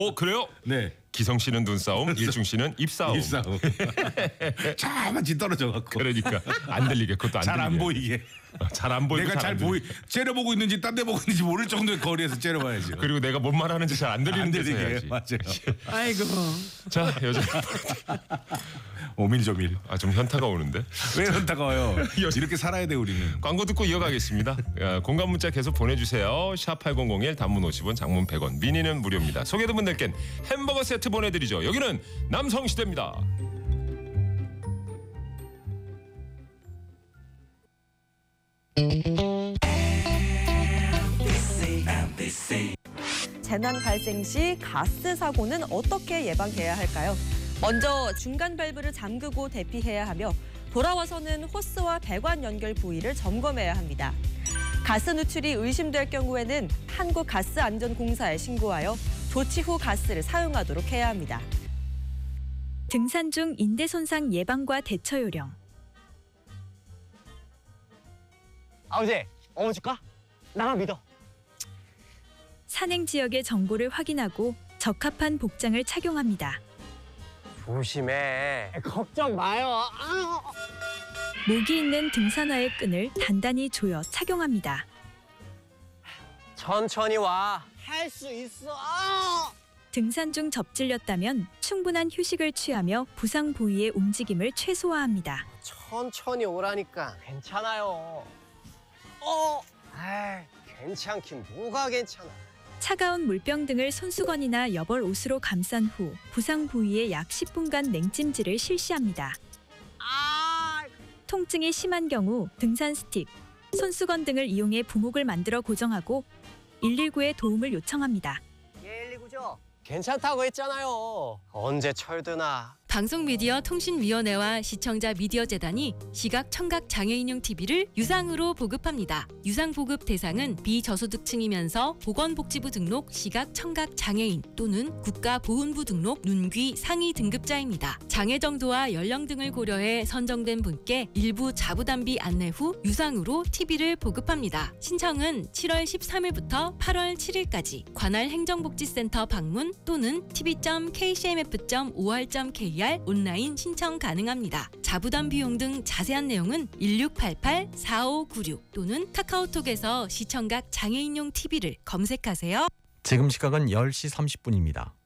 그래요? 네. 기성 씨는 눈싸움, 일중 씨는 입싸움. 입싸움. 자만치 떨어져 갖고. 그러니까 안 들리게 그것도 안 잘 안 들리게. 보이게. 잘 안 보이고 내가 잘 잘 안 보이 째려보고 있는지 딴 데 보고 있는지 모를 정도의 거리에서 째려봐야지. 그리고 내가 뭔 말 하는지 잘 안 들리는 안 데서 들리게 해야지. 맞아요. 아이고. 자, 여자 오밀조밀. 좀 현타가 오는데. 왜 현타가 와요? 이렇게 살아야 돼 우리는. 광고 듣고 이어가겠습니다. 공감 문자 계속 보내주세요. 샵 8001 단문 50원, 장문 100원, 미니는 무료입니다. 소개된 분들께는 햄버거 세트 보내드리죠. 여기는 남성시대입니다. 재난 발생 시 가스 사고는 어떻게 예방해야 할까요? 먼저 중간 밸브를 잠그고 대피해야 하며 돌아와서는 호스와 배관 연결 부위를 점검해야 합니다. 가스 누출이 의심될 경우에는 한국가스안전공사에 신고하여 조치 후 가스를 사용하도록 해야 합니다. 등산 중 인대 손상 예방과 대처 요령. 아버지, 업어줄까? 나만 믿어. 산행 지역의 정보를 확인하고 적합한 복장을 착용합니다. 조심해. 걱정 마요. 목이 있는 등산화의 끈을 단단히 조여 착용합니다. 천천히 와. 할 수 있어. 등산 중 접질렸다면 충분한 휴식을 취하며 부상 부위의 움직임을 최소화합니다. 천천히 오라니까. 괜찮아요. 괜찮긴 뭐가 괜찮아. 차가운 물병 등을 손수건이나 여벌 옷으로 감싼 후 부상 부위에 약 10분간 냉찜질을 실시합니다. 통증이 심한 경우 등산 스틱, 손수건 등을 이용해 부목을 만들어 고정하고 119에 도움을 요청합니다. 119죠? 괜찮다고 했잖아요. 언제 철드나. 방송미디어통신위원회와 시청자 미디어재단이 시각 청각 장애인용 TV를 유상으로 보급합니다. 유상 보급 대상은 비저소득층이면서 보건복지부 등록 시각 청각 장애인 또는 국가보훈부 등록 눈귀 상위 등급자입니다. 장애 정도와 연령 등을 고려해 선정된 분께 일부 자부담비 안내 후 유상으로 TV를 보급합니다. 신청은 7월 13일부터 8월 7일까지 관할 행정복지센터 방문 또는 tv.kcmf.or.kr 온라인 신청 가능합니다. 자부담 비용 등 자세한 내용은 1688-4596 또는 카카오톡에서 시청각 장애인용 TV를 검색하세요. 지금 시각은 10시 30분입니다.